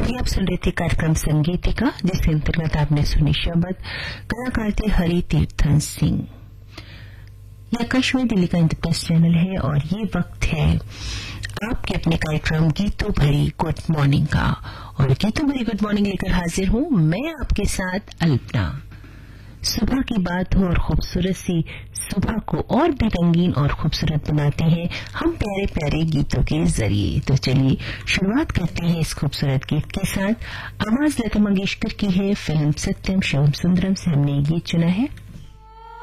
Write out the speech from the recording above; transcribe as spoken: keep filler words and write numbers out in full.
अभी आप सुन रहे थे कार्यक्रम संगीतिका, जिसके अंतर्गत आपने सुनी शब्द कलाकार थे हरि तीर्थन सिंह। यह आकाशवाणी दिल्ली का इंटरप्रेस चैनल है और ये वक्त है आपके अपने कार्यक्रम गीतों भरी गुड मॉर्निंग का। और गीतों भरी गुड मॉर्निंग लेकर हाजिर हूं मैं आपके साथ अल्पना। सुबह की बात हो और खूबसूरत सी सुबह को और भी रंगीन और खूबसूरत बनाते हैं हम प्यारे प्यारे गीतों के जरिए। तो चलिए शुरुआत करते हैं इस खूबसूरत गीत के साथ। आवाज लता मंगेशकर की है, फिल्म सत्यम शिवम सुंदरम से हमने ये गीत चुना है